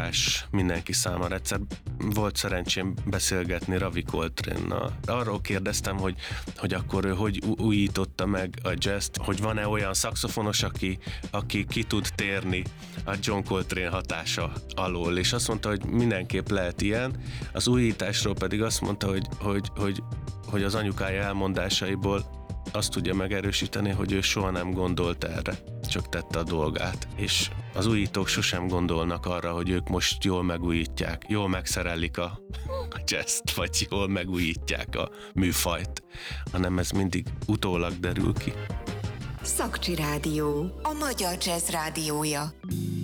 kihívás mindenki számára. Egyszer volt szerencsém beszélgetni Ravi Coltrane-nal. Arról kérdeztem, hogy akkor ő hogy újította meg a jazzt, hogy van-e olyan szaxofonos, aki ki tud térni a John Coltrane hatása alól, és azt mondta, hogy mindenképp lehet ilyen. Az újításról pedig azt mondta, hogy az anyukája elmondásaiból azt tudja megerősíteni, hogy ő soha nem gondolt erre, csak tette a dolgát. És az újítók sosem gondolnak arra, hogy ők most jól megújítják, jól megszerelik a jazzt, vagy jól megújítják a műfajt, hanem ez mindig utólag derül ki. Szakcsi Rádió, a magyar jazz rádiója.